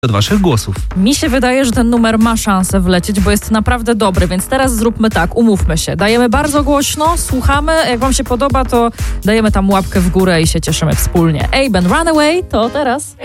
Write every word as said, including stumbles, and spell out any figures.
od waszych głosów. Mi się wydaje, że ten numer ma szansę wlecieć, bo jest naprawdę dobry, więc teraz zróbmy tak, umówmy się. Dajemy bardzo głośno, słuchamy, jak wam się podoba, to dajemy tam łapkę w górę i się cieszymy wspólnie. Aben Runaway to teraz.